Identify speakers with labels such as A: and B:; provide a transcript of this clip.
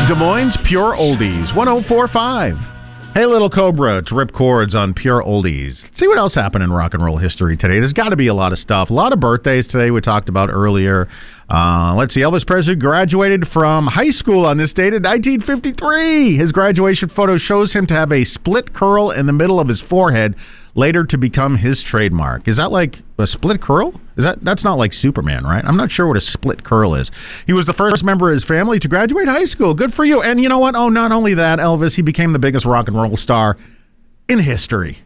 A: Des Moines Pure Oldies, 1045. Hey, Little Cobra, to rip chords on Pure Oldies. Let's see what else happened in rock and roll history today. There's got to be a lot of stuff. A lot of birthdays today we talked about earlier. Let's see. Elvis Presley graduated from high school on this date in 1953. His graduation photo shows him to have a split curl in the middle of his forehead, later to become his trademark. Is that like a split curl? That's not like Superman, right? I'm not sure what a split curl is. He was the first member of his family to graduate high school. Good for you. And you know what? Oh, not only that, Elvis, he became the biggest rock and roll star in history.